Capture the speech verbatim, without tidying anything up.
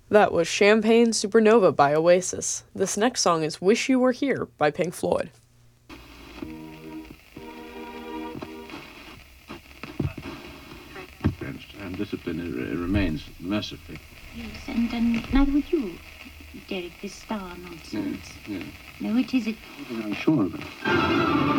That was Champagne Supernova by Oasis. This next song is Wish You Were Here by Pink Floyd. And discipline it remains mercifully. Yes, and, and neither would you, Derek, this star nonsense. Yeah, yeah. No, it isn't. I'm sure of it.